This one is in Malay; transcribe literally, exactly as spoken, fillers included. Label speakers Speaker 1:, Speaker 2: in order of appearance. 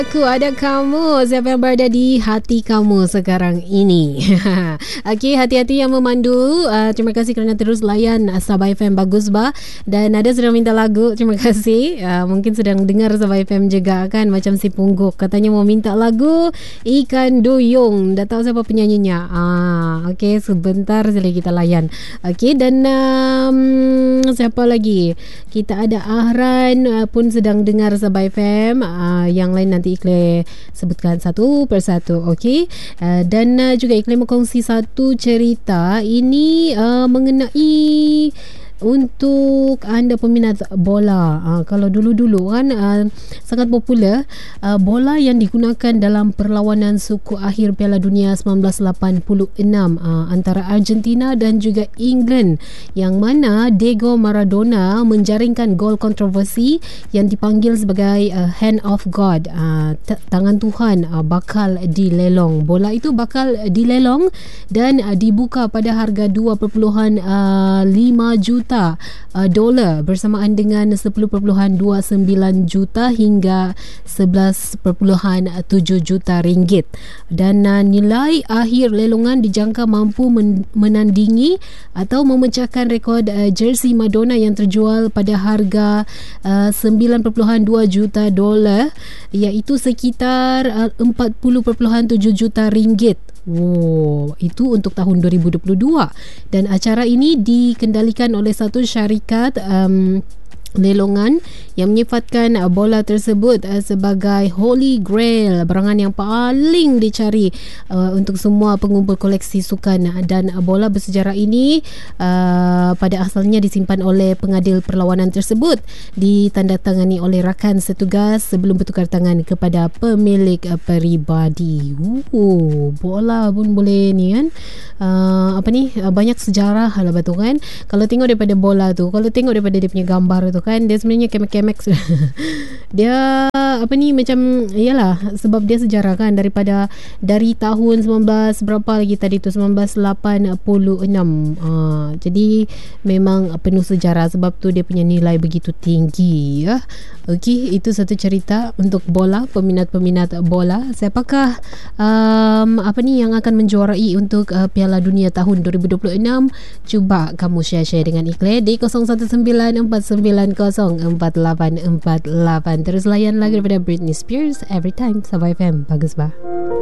Speaker 1: Aku ada kamu, siapa yang berada di hati kamu sekarang ini. Okey, hati-hati yang memandu. Uh, terima kasih kerana terus layan Sabah F M. Bagus bah. Dan ada sedang minta lagu. Terima kasih. Uh, mungkin sedang dengar Sabah F M juga kan, macam si Pungguk. Katanya mau minta lagu Ikan Duyung. Dah tahu siapa penyanyinya. Ah, okey, sebentar saja kita layan. Okey, dan um, siapa lagi? Kita ada Ahran uh, pun sedang dengar Sabah F M. Uh, yang lain nanti Ikhlas sebutkan satu persatu. Okey, uh, dan uh, juga Ikhlas berkongsi satu cerita ini uh, mengenai untuk anda peminat bola. Uh, kalau dulu-dulu kan uh, sangat popular uh, bola yang digunakan dalam perlawanan suku akhir Piala Dunia seribu sembilan ratus lapan puluh enam uh, antara Argentina dan juga England, yang mana Diego Maradona menjaringkan gol kontroversi yang dipanggil sebagai uh, hand of God, uh, t- tangan Tuhan uh, bakal dilelong. Bola itu bakal dilelong dan uh, dibuka pada harga dua perpuluhan lima juta uh, dolar bersamaan dengan sepuluh perpuluhan dua sembilan juta hingga sebelas perpuluhan tujuh juta ringgit. Dan uh, nilai akhir lelongan dijangka mampu men- menandingi atau memecahkan rekod uh, jersey Madonna yang terjual pada harga uh, sembilan perpuluhan dua juta dolar, iaitu sekitar uh, empat puluh perpuluhan tujuh juta ringgit. Wow, itu untuk tahun dua ribu dua puluh dua. Dan acara ini dikendalikan oleh satu syarikat um, lelongan yang menyifatkan uh, bola tersebut uh, sebagai Holy Grail, barangan yang paling dicari uh, untuk semua pengumpul koleksi sukan. Dan uh, bola bersejarah ini uh, pada asalnya disimpan oleh pengadil perlawanan tersebut, ditandatangani oleh rakan setugas sebelum bertukar tangan kepada pemilik uh, peribadi. Uh, bola pun boleh ni kan, uh, apa ni, uh, banyak sejarah lah betul kan. Kalau tengok daripada bola tu, kalau tengok daripada dia punya gambar tu kan, dia sebenarnya kemek-kemek dia apa ni, macam iyalah, sebab dia sejarah kan, daripada dari tahun sembilan belas berapa lagi tadi tu, sembilan belas lapan puluh enam. uh, jadi memang penuh sejarah, sebab tu dia punya nilai begitu tinggi ya. Okey, itu satu cerita untuk bola, peminat-peminat bola. Siapakah um, apa ni yang akan menjuarai untuk uh, Piala Dunia tahun dua ribu dua puluh enam? Cuba kamu share-share dengan Ikhlas di kosong satu sembilan empat sembilan kosong empat lapan empat lapan. Terus layan lagi daripada Britney Spears, Every Time. Sabah F M. Bagus bah.